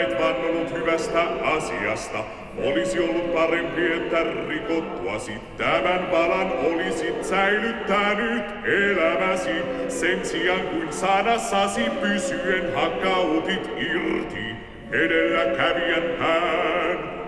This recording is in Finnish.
sait vannonut hyvästä asiasta. Olisi ollut parempi, että rikottuasi tämän valan olisit säilyttänyt elämäsi. Sen sijaan kuin sanassasi pysyen hakkautit irti edelläkävijän pään.